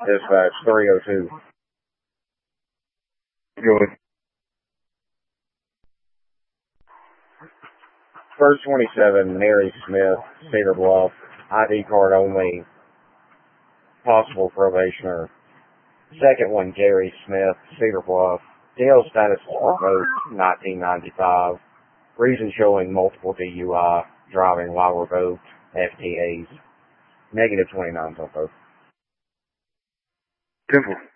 Dispatch 302. Good. First 27, Mary Smith, Cedar Bluff, ID card only, possible probationer. Second one, Gary Smith, Cedar Bluff, DL status is revoked, 1995. Reason showing multiple DUI, driving while revoked, FTAs. Negative 29 on both. Simple.